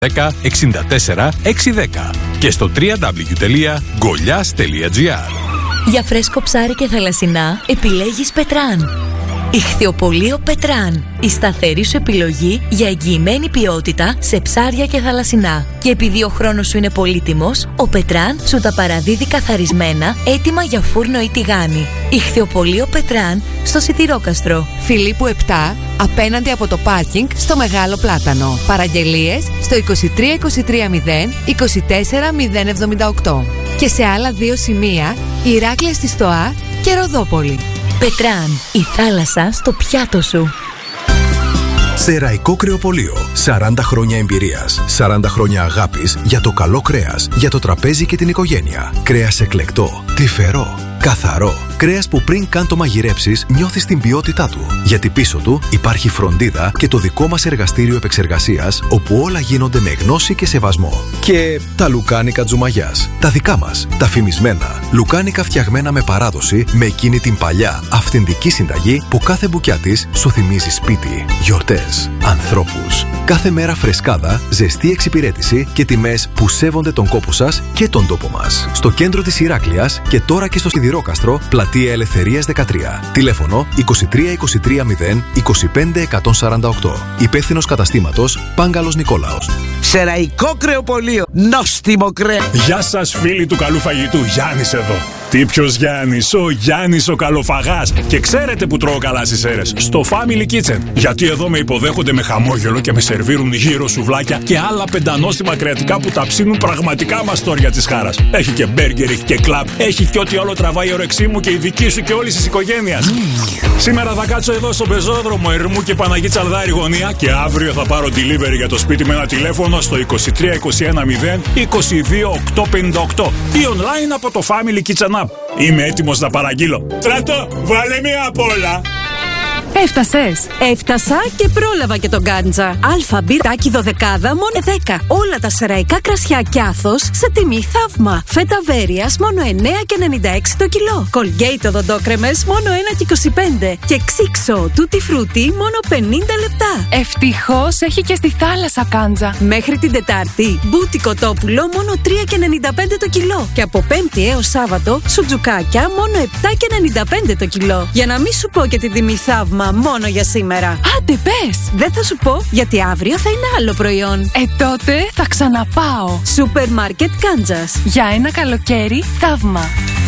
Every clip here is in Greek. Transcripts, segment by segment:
10 64 610 και στο www.golias.gr. Για φρέσκο ψάρι και θαλασσινά επιλέγεις Πετράν. Ιχθυοπωλείο Πετράν. Η σταθερή σου επιλογή για εγγυημένη ποιότητα σε ψάρια και θαλασσινά. Και επειδή ο χρόνος σου είναι πολύτιμος, ο Πετράν σου τα παραδίδει καθαρισμένα, έτοιμα για φούρνο ή τηγάνι. Ιχθυοπωλείο Πετράν στο Σιδηρόκαστρο. Φιλίππου 7, απέναντι από το πάρκινγκ στο Μεγάλο Πλάτανο. Παραγγελίες στο 23230 24078. Και σε άλλα 2 σημεία, Ηράκλεια στη Στοά και Ροδόπολη. Πετράν, η θάλασσα στο πιάτο σου. Σεραϊκό Κρεοπωλείο. 40 χρόνια εμπειρίας. 40 χρόνια αγάπης για το καλό κρέας, για το τραπέζι και την οικογένεια. Κρέας εκλεκτό, τρυφερό, καθαρό. Κρέας που πριν καν το μαγειρέψεις νιώθεις την ποιότητά του. Γιατί πίσω του υπάρχει φροντίδα και το δικό μας εργαστήριο επεξεργασίας, όπου όλα γίνονται με γνώση και σεβασμό. Και τα λουκάνικα Τζουμαγιάς. Τα δικά μας, τα φημισμένα. Λουκάνικα φτιαγμένα με παράδοση, με εκείνη την παλιά, αυθεντική συνταγή που κάθε μπουκιά της σου θυμίζει σπίτι, γιορτές, ανθρώπους. Κάθε μέρα φρεσκάδα, ζεστή εξυπηρέτηση και τιμές που σέβονται τον κόπο σας και τον τόπο μας. Στο κέντρο της Ηράκλειας και τώρα και στο Σιδηρόκαστρο, Πλατεία Ελευθερίας 13. Τηλέφωνο 23230 25148. Υπεύθυνος καταστήματος Πάγκαλος Νικόλαος. Σεραϊκό Κρεοπωλείο. Νόστιμο κρέας. Γεια σας φίλοι του καλού φαγητού. Γιάννης εδώ. Τι ποιος Γιάννης? Ο Γιάννης ο καλοφαγάς. Και ξέρετε που τρώω καλά στις Σέρρες? Στο Family Kitchen. Γιατί εδώ με υποδέχονται με χαμόγελο και με σερβίρουν γύρω σουβλάκια και άλλα πεντανόστιμα κρεατικά που τα ψήνουν πραγματικά μαστόρια της χάρας. Έχει και μπέργκερ, έχει και κλαμπ, έχει και ό,τι όλο τραβάει η όρεξή μου και η δική σου και όλης της οικογένειας. Σήμερα θα κάτσω εδώ στο πεζόδρομο Ερμού και Παναγή Τσαλδάρη γωνία και αύριο θα πάρω delivery για το σπίτι με ένα τηλέφωνο στο 2321 0 22 858 ή online από το Family Kitchen App. Είμαι έτοιμος να παραγγείλω. Στράτο, βάλε μία απ' όλα. Έφτασες. Έφτασα και πρόλαβα και τον Γκάντζα. Αλφα μπυρτάκι 12 μόνο 10. Όλα τα σεραϊκά κρασιά Κιάθος σε τιμή θαύμα. Φέτα Βέρειας μόνο 9,96 το κιλό. Colgate οδοντόκρεμες μόνο 1,25. Και Ξίξο Tutti Frutti μόνο 50 λεπτά. Ευτυχώς έχει και στη θάλασσα Γκάντζα. Μέχρι την Τετάρτη, μπούτι κοτόπουλο μόνο 3,95 το κιλό. Και από Πέμπτη έως Σάββατο, σουτζουκάκια μόνο 7,95 το κιλό. Για να μην σου πω και την τιμή θαύμα μόνο για σήμερα. Άντε πες! Δεν θα σου πω, γιατί αύριο θα είναι άλλο προϊόν. Τότε θα ξαναπάω. Σούπερ μάρκετ Γκάντζας. Για ένα καλοκαίρι θαύμα.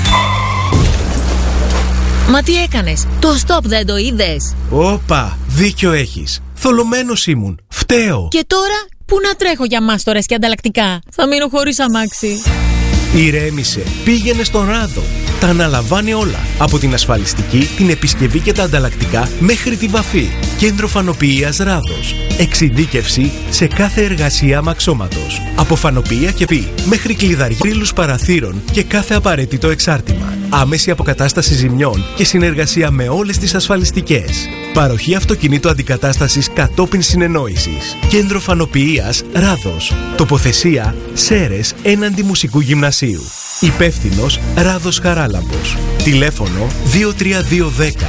Μα τι έκανες? Το stop δεν το είδες? Όπα, δίκιο έχεις. Θολωμένος ήμουν. Φταίω. Και τώρα, πού να τρέχω για μάστορες και ανταλλακτικά? Θα μείνω χωρίς αμάξι. Ηρέμησε. Πήγαινε στον Ράδο. Τα αναλαμβάνει όλα. Από την ασφαλιστική, την επισκευή και τα ανταλλακτικά μέχρι τη βαφή. Κέντρο Φανοποιείας Ράδος. Εξειδίκευση σε κάθε εργασία αμαξώματος. Από φανοποιεία και βή μέχρι κλειδαριούς παραθύρων και κάθε απαραίτητο εξάρτημα. Άμεση αποκατάσταση ζημιών και συνεργασία με όλες τις ασφαλιστικές. Παροχή αυτοκινήτου αντικατάστασης κατόπιν συνεννόησης. Κέντρο Φανοποιείας Ράδος. Τοποθεσία Σέρρες έναντι Μουσικού Γυμνασίου. Υπεύθυνος Ράδος Χαράλαμπος. Τηλέφωνο 23210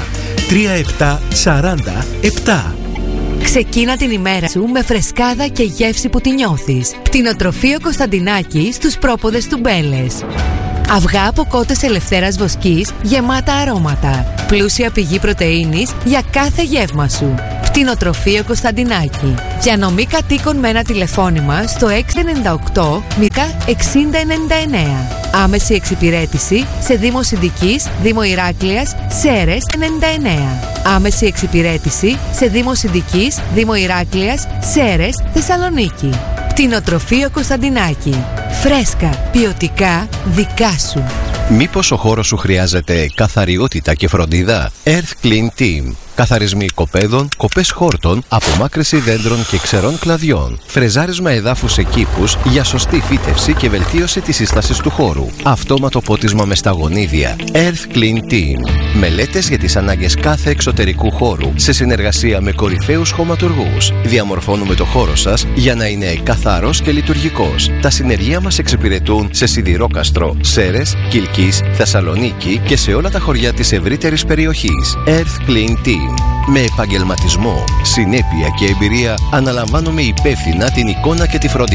3747. Ξεκίνα την ημέρα σου με φρεσκάδα και γεύση που τη νιώθεις. Κτηνοτροφείο Κωνσταντινάκη στους πρόποδες του Μπέλες. Αυγά από κότες ελευθέρας βοσκής γεμάτα αρώματα. Πλούσια πηγή πρωτεΐνης για κάθε γεύμα σου. Κτηνοτροφείο Κωνσταντινάκη. Διανομή κατοίκων με ένα τηλεφώνημα στο 698 6099. Άμεση εξυπηρέτηση σε Δήμο Συνδικής, Δήμο Ηράκλειας, Σέρρες 99. Άμεση εξυπηρέτηση σε Δήμο Συνδικής, Δήμο Ηράκλειας, Σέρρες, Θεσσαλονίκη. Κτηνοτροφείο Κωνσταντινάκη. Φρέσκα, ποιοτικά, δικά σου. Μήπως ο χώρος σου χρειάζεται καθαριότητα και φροντίδα? Earth Clean Team. Καθαρισμοί οικοπαίδων, κοπές χόρτων, απομάκρυνση δέντρων και ξερών κλαδιών. Φρεζάρισμα εδάφους σε κήπους για σωστή φύτευση και βελτίωση της σύστασης του χώρου. Αυτόματο πότισμα με σταγονίδια. Earth Clean Team. Μελέτες για τις ανάγκες κάθε εξωτερικού χώρου σε συνεργασία με κορυφαίους χωματουργούς. Διαμορφώνουμε το χώρο σας για να είναι καθαρός και λειτουργικός. Τα συνεργεία μας εξυπηρετούν σε Σιδηρόκαστρο, Σέρρες, Κιλκής, Θεσσαλονίκη και σε όλα τα χωριά της ευρύτερης περιοχής. Earth Clean Team. Με επαγγελματισμό, συνέπεια και εμπειρία αναλαμβάνουμε υπεύθυνα την εικόνα και τη φροντίδα